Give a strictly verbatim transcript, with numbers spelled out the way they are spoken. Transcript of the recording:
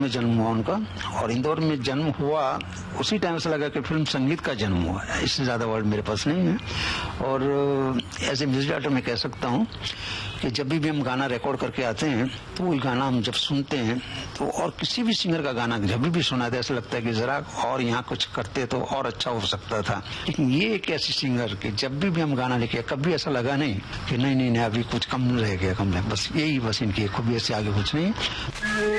में जन्म हुआ उनका, और इंदौर में जन्म हुआ उसी टाइम से लगा कि फिल्म संगीत का जन्म हुआ। इससे ज्यादा वर्ड मेरे पास नहीं है। और एज ए म्यूजिक डायरेक्टर मैं कह सकता हूँ कि जब भी, भी हम गाना रिकॉर्ड करके आते हैं तो वो गाना हम जब सुनते हैं तो, और किसी भी सिंगर का गाना जब भी सुनाते ऐसा लगता है कि जरा और यहाँ कुछ करते तो और अच्छा हो सकता था। लेकिन ये एक ऐसी सिंगर कि जब भी, भी हम गाना लिखे कभी ऐसा लगा नहीं कि नहीं नहीं नहीं अभी कुछ कम रह गया, कम नहीं, बस यही बस इनकी खूबी से आगे कुछ नहीं।